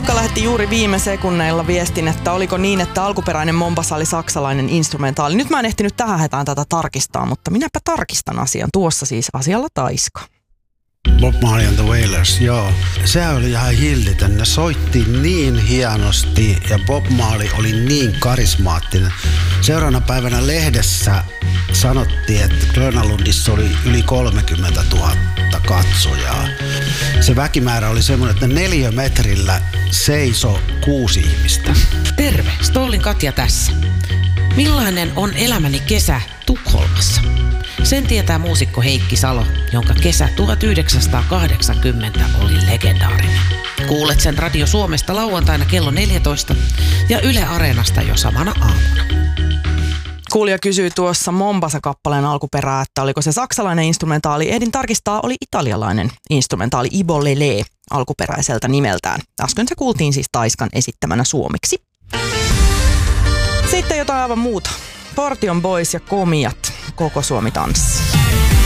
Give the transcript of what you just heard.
Jukka lähetti juuri viime sekunneilla viestin, että oliko niin, että alkuperäinen Mombasa oli saksalainen instrumentaali. Nyt mä en ehtinyt tähän hätään tätä tarkistaa, mutta minäpä tarkistan asian. Tuossa siis asialla Taiska. Bob Marley and the Wailers, joo. Sehän oli ihan hillitön. Ne soitti niin hienosti ja Bob Marley oli niin karismaattinen. Seuraavana päivänä lehdessä sanottiin, että Grönalundissa oli yli 30 000 katsojaa. Se väkimäärä oli semmoinen, että 4 metrillä seisoi 6 ihmistä. Terve, Stollin Katja tässä. Millainen on elämäni kesä Tukholmassa? Sen tietää muusikko Heikki Salo, jonka kesä 1980 oli legendaarinen. Kuulet sen Radio Suomesta lauantaina kello 14 ja Yle Areenasta jo samana aamuna. Kuulija kysyi tuossa Mombasa-kappaleen alkuperää, että oliko se saksalainen instrumentaali. Ehdin tarkistaa, oli italialainen instrumentaali Ibo Lele alkuperäiseltä nimeltään. Äsken se kuultiin siis Taiskan esittämänä suomeksi. Sitten jotain aivan muuta. Portion Boys ja Komiat. Koko Suomi tanssii.